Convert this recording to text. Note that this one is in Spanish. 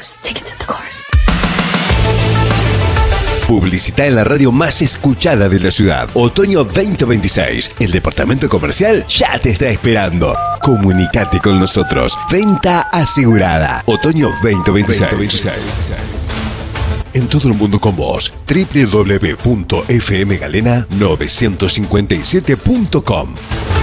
Publicita en la radio más escuchada de la ciudad. Otoño 2026. El departamento comercial ya te está esperando. Comunicate con nosotros. Venta asegurada. Otoño 2026. En todo el mundo con vos. www.fmgalena957.com